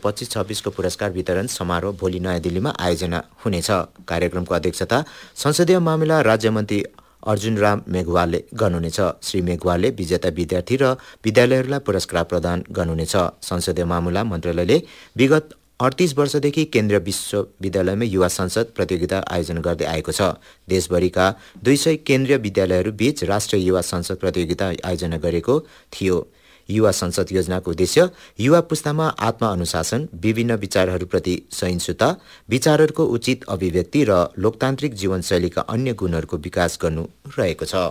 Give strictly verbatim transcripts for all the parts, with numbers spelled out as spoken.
पच्चीस छब्बीस को पुरस्कार वितरण समारोह भोलि नयाँ दिल्लीमा आयोजना हुनेछ। कार्यक्रमको अध्यक्षता संसदीय मामिला राज्यमन्त्री अर्जुन राम मेघवालले गर्नुहुनेछ। श्री मेघवालले विजेता विद्यार्थी र विद्यालयहरूलाई पुरस्कार प्रदान गर्नुहुनेछ। संसदीय मामिला मन्त्रालयले विगत अडतीस वर्षदेखि केन्द्रीय विश्वविद्यालयमा युवा संसद प्रतियोगिता आयोजना गर्दै आएको छ। देशभरिका दुई सय केन्द्रीय विद्यालयहरू बीच राष्ट्रिय युवा संसद प्रतियोगिता आयोजना गरेको थियो। युवा संसद योजनाको उद्देश्य युवा पुस्तामा आत्मअनुशासन, विभिन्न विचारहरूप्रति सहिष्णुता, विचारहरूको उचित अभिव्यक्ति र लोकतान्त्रिक जीवनशैलीका अन्य गुणहरूको विकास गर्नु रहेको छ।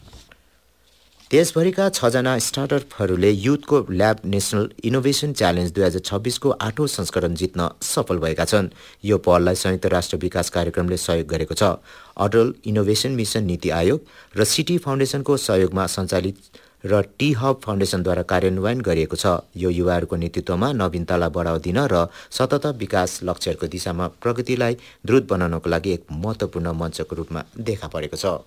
देशभरिका छजना स्टार्टअपहरूले युथको ल्याब नेसनल इनोभेसन च्यालेन्ज दुई हजार छब्बिसको आठौं संस्करण जित्न सफल भएका छन्। यो पहललाई संयुक्त राष्ट्र विकास कार्यक्रमले सहयोग गरेको छ। अटल इनोभेसन मिसन, नीति आयोग र सिटी फाउन्डेसनको सहयोगमा सञ्चालित र टी हब फाउन्डेसनद्वारा कार्यान्वयन गरिएको छ। यो युवाहरूको नेतृत्वमा नवीनतालाई बढावा दिन र सतत विकास लक्ष्यहरूको दिशामा प्रगतिलाई द्रुत बनाउनको लागि एक महत्त्वपूर्ण मञ्चको रूपमा देखा परेको छ।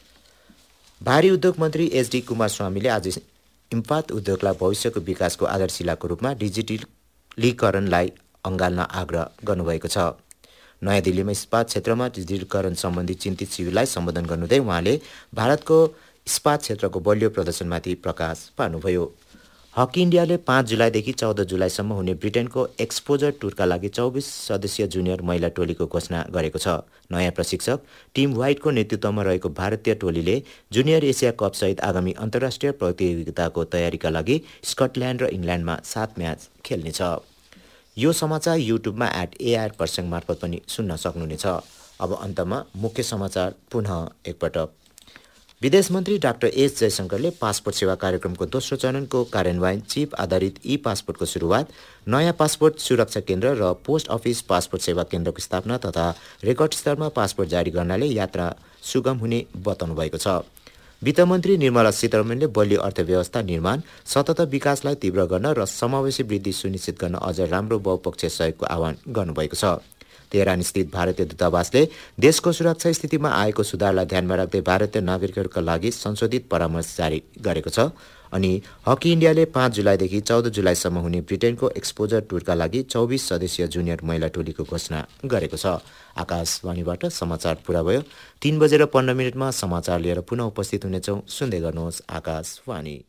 भारी उद्योग मन्त्री एचडी कुमारस्वामीले आज इस्पात उद्योगलाई भविष्यको विकासको आधारशिलाको रूपमा डिजिटलीकरणलाई अँगाल्न आग्रह गर्नुभएको छ। नयाँ दिल्लीमा इस्पात क्षेत्रमा डिजिटलीकरण सम्बन्धी चिन्तित शिविरलाई सम्बोधन गर्नुहुँदै उहाँले भारतको इस्पात क्षेत्रको बलियो प्रदर्शनमाथि प्रकाश पार्नुभयो। हकी इन्डियाले पाँच जुलाईदेखि चौध जुलाईसम्म हुने ब्रिटेनको एक्सपोजर टुरका लागि चौबिस सदस्यीय जुनियर महिला टोलीको घोषणा गरेको छ। नयाँ प्रशिक्षक टिम व्हाइटको नेतृत्वमा रहेको भारतीय टोलीले जुनियर एसिया कपसहित आगामी अन्तर्राष्ट्रिय प्रतियोगिताको तयारीका लागि स्कटल्यान्ड र इङ्ल्यान्डमा सात म्याच खेल्नेछ। यो समाचार युट्युबमा एट एआर पर्सङ मार्फत पनि सुन्न सक्नुहुनेछ। अब अन्तमा मुख्य समाचार पुनः एकपटक। विदेश मन्त्री डाक्टर एस जयशंकरले पासपोर्ट सेवा कार्यक्रमको दोस्रो चरणको कार्यान्वयन, चिप आधारित ई पासपोर्टको सुरुवात, नयाँ पासपोर्ट सुरक्षा केन्द्र र पोस्ट अफिस पासपोर्ट सेवा केन्द्रको स्थापना तथा रेकर्ड स्तरमा पासपोर्ट जारी गर्नाले यात्रा सुगम हुने बताउनु भएको छ। वित्त मन्त्री निर्मला सीतारमणले बलियो अर्थव्यवस्था निर्माण, सतत विकासलाई तीव्र गर्न र समावेशी वृद्धि सुनिश्चित गर्न अझ राम्रो बहुपक्षीय सहयोगको आह्वान गर्नुभएको छ। तेहरान स्थित भारतीय दूतावासले देशको सुरक्षा स्थितिमा आएको सुधारलाई ध्यानमा राख्दै भारतीय नागरिकहरूका लागि संशोधित परामर्श जारी गरेको छ। अनि हकी इन्डियाले पाँच जुलाईदेखि चौध जुलाईसम्म हुने ब्रिटेनको एक्सपोजर टुरका लागि चौबिस सदस्यीय जुनियर महिला टोलीको घोषणा गरेको छ। आकाशवाणीबाट समाचार पुरा भयो। तीन बजेर पन्ध्र मिनटमा समाचार लिएर पुनः उपस्थित हुनेछौँ। सुन्दै गर्नुहोस् आकाशवाणी।